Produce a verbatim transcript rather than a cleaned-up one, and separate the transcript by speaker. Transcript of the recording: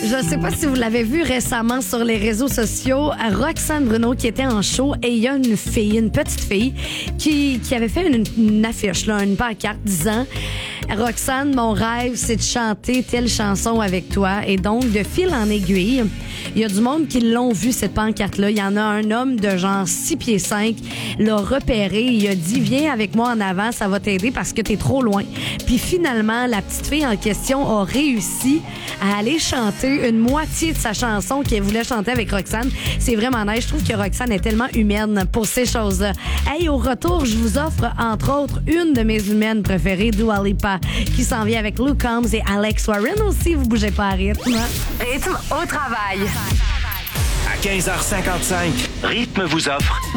Speaker 1: Je ne sais pas si vous l'avez vu récemment sur les réseaux sociaux, Roxane Bruno qui était en show et il y a une fille, une petite fille qui, qui avait fait une, une affiche, là, une pancarte disant « Roxane, mon rêve, c'est de chanter telle chanson avec toi. » Et donc, de fil en aiguille, il y a du monde qui l'ont vu, cette pancarte-là. Il y en a un homme de genre six pieds cinq, l'a repéré. Il a dit « Viens avec moi en avant, ça va t'aider parce que t'es trop loin. » Puis finalement, la petite fille en question a réussi à aller chanter une moitié de sa chanson qu'elle voulait chanter avec Roxane. C'est vraiment nice. Je trouve que Roxane est tellement humaine pour ces choses-là. Hey, au retour, je vous offre, entre autres, une de mes humaines préférées, Dua Lipa, qui s'en vient avec Luke Combs et Alex Warren aussi. Vous bougez pas à rythme.
Speaker 2: Rythme au travail.
Speaker 3: À quinze heures cinquante-cinq, Rythme vous offre